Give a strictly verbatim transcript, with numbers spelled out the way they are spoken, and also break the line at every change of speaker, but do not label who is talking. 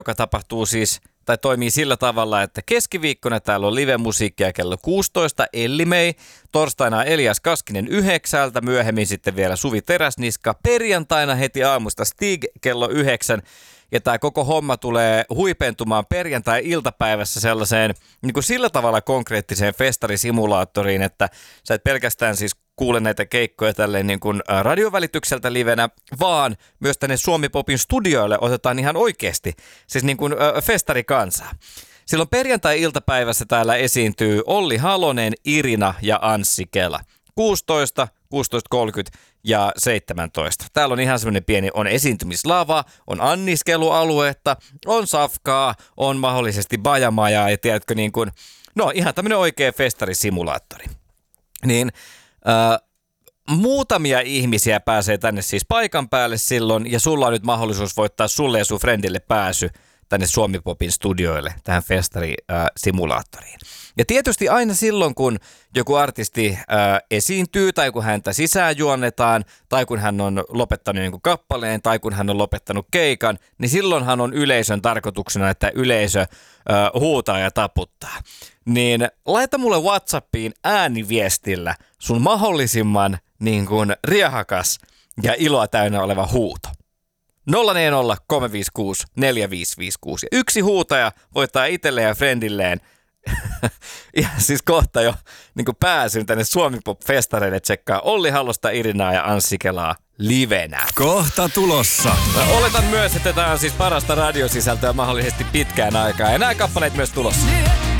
joka tapahtuu siis, tai toimii sillä tavalla, että keskiviikkona täällä on live-musiikkia kello kuusitoista Elli May, torstaina Elias Kaskinen yhdeksältä, myöhemmin sitten vielä Suvi Teräsniska, perjantaina heti aamusta Stig kello yhdeksän, ja tämä koko homma tulee huipentumaan perjantai-iltapäivässä sellaiseen niin kuin sillä tavalla konkreettiseen festarisimulaattoriin, että sä et pelkästään siis kuule näitä keikkoja tälleen niin kuin radiovälitykseltä livenä, vaan myös tänne Suomi Popin studioille otetaan ihan oikeasti, siis niin kuin äh, festarikansaa. Silloin perjantai-iltapäivässä täällä esiintyy Olli Halonen, Irina ja Anssi Kela. kuusitoista, kuusitoista kolmekymmentä ja seitsemäntoista. Täällä on ihan semmoinen pieni, on esiintymislava, on anniskelualuetta, on safkaa, on mahdollisesti bajamajaa ja tiedätkö niin kuin, no ihan tämmöinen oikea festarisimulaattori. Niin äh, muutamia ihmisiä pääsee tänne siis paikan päälle silloin ja sulla on nyt mahdollisuus voittaa sulle ja sun friendille pääsy tänne Suomi Popin studioille, tähän festarisimulaattoriin. Ja tietysti aina silloin, kun joku artisti ää, esiintyy, tai kun häntä sisään juonnetaan, tai kun hän on lopettanut jonkun kappaleen, tai kun hän on lopettanut keikan, niin silloinhan on yleisön tarkoituksena, että yleisö ää, huutaa ja taputtaa. Niin laita mulle WhatsAppiin ääniviestillä sun mahdollisimman niin kuin riehakas ja iloa täynnä oleva huuto. nolla neljä nolla kolme viisi kuusi neljä viisi viisi kuusi. Ja yksi huutaja voittaa itselleen ja friendilleen ja siis kohta jo niin pääsyn tänne Suomi Pop-festareille tsekkaa Olli Halosta, Irinaa ja Anssi Kelaa livenä.
Kohta tulossa.
Mä oletan myös, että tämä on siis parasta radiosisältöä mahdollisesti pitkään aikaa ja nämä kappaleet myös tulossa.